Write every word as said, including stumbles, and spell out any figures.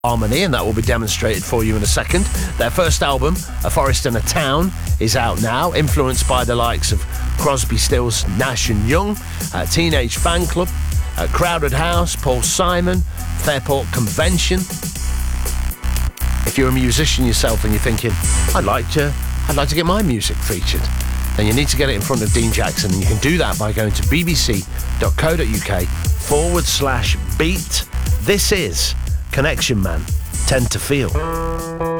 Harmony, and that will be demonstrated for you in a second. Their first album, A Forest and a Town, is out now, influenced by the likes of Crosby, Stills, Nash and Young, uh, Teenage Fan Club, uh, Crowded House, Paul Simon, Fairport Convention. If you're a musician yourself and you're thinking, I'd like to, I'd like to get my music featured, then you need to get it in front of Dean Jackson, and you can do that by going to bbc.co.uk forward slash beat. This is Connection Man, Tend to Feel.